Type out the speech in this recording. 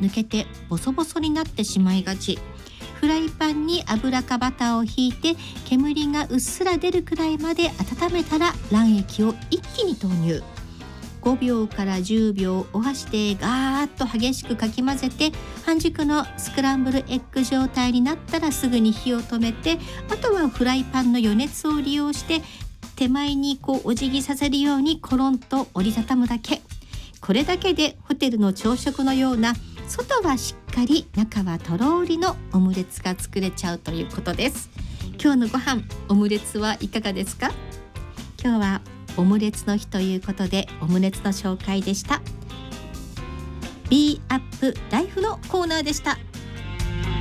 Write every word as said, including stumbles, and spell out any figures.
抜けてボソボソになってしまいがち。フライパンに油かバターをひいて煙がうっすら出るくらいまで温めたら卵液を一気に投入。ごびょうからじゅうびょうお箸でガーッと激しくかき混ぜて、半熟のスクランブルエッグ状態になったらすぐに火を止めて、あとはフライパンの余熱を利用して手前にこうお辞儀させるようにコロンと折りたたむだけ。これだけでホテルの朝食のような外はしっかり中はとろーりのオムレツが作れちゃうということです。今日のご飯オムレツはいかがですか？今日はオムレツの日ということでオムレツの紹介でした。 B アップライフのコーナーでした。